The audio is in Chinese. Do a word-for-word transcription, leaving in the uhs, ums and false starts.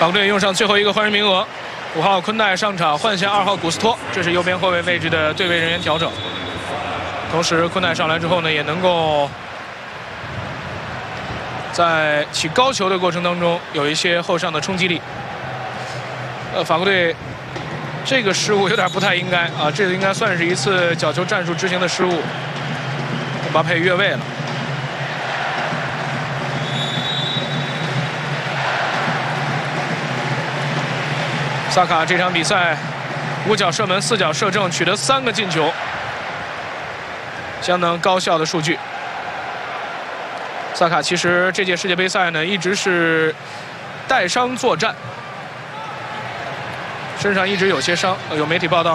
法国队用上最后一个换人名额，五号昆代上场换下二号古斯托，这是右边后卫位置的对位人员调整。同时，昆代上来之后呢，也能够在起高球的过程当中有一些后上的冲击力。呃，法国队这个失误有点不太应该啊，这个应该算是一次角球战术执行的失误。姆巴佩越位了。 萨卡这场比赛五脚射门，四脚射正，取得三个进球，相当高效的数据。萨卡其实这届世界杯赛呢一直是带伤作战，身上一直有些伤，有媒体报道。